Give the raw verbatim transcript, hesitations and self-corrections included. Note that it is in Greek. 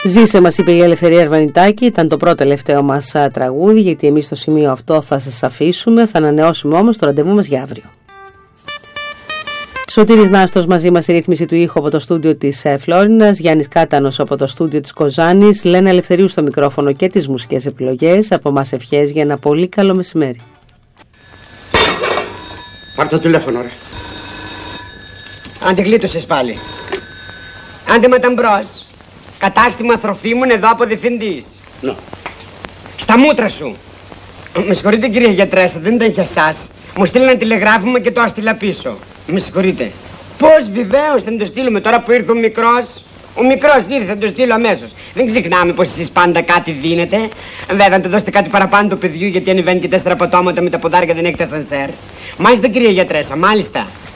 Ζήσε, μας είπε η Ελευθερία Αρβανιτάκη, ήταν το πρώτο τελευταίο μας τραγούδι, γιατί εμείς στο σημείο αυτό θα σας αφήσουμε, θα ανανεώσουμε όμως το ραντεβού μας για αύριο. Σωτήρης Νάστος μαζί μας στη ρύθμιση του ήχου από το στούντιο της Φλόρινας, Γιάννης Κάτανος από το στούντιο της Κοζάνης, Λένα Ελευθερίου στο μικρόφωνο και τις μουσικές επιλογές. Από μας ευχές για ένα πολύ καλό μεσημέρι. Πάρ' το τηλέφωνο, ρε. Άντε γλίτωσες πάλι. Άντε ματαμπρός. Κατάστημα Θροφίμων εδώ από διευθυντής. Ναι. Στα μούτρα σου. Με συγχωρείτε κύριε γιατρέσα, δεν ήταν για σας. Μου στείλανε ένα τηλεγράφημα και το έστειλα πίσω. Με συγχωρείτε. Πώς βεβαίως θα το στείλουμε τώρα που ήρθε ο μικρός. Ο μικρός ήρθε, θα το στείλω αμέσως. Δεν ξεχνάμε πως εσείς πάντα κάτι δίνετε. Βέβαια, να το δώσετε κάτι παραπάνω του παιδιού, γιατί ανεβαίνει και τέσσερα πατώματα με τα ποδάρια δεν έχετε ασανσέρ. Μάλιστα κύριε γιατρέσα, μάλιστα.